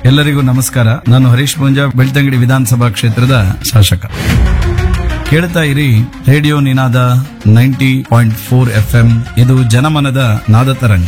ಎಲ್ಲರಿಗೂ ನಮಸ್ಕಾರ. ನಾನು ಹರೀಶ್ ಪೂಂಜಾ, ಬೆಳ್ತಂಗಡಿ ವಿಧಾನಸಭಾ ಕ್ಷೇತ್ರದ ಶಾಸಕ. ಕೇಳ್ತಾ ಇರಿ ರೇಡಿಯೋ ನಿನಾದ 90.4 FM. ಇದು ಜನಮನದ ನಾದ ತರಂಗ.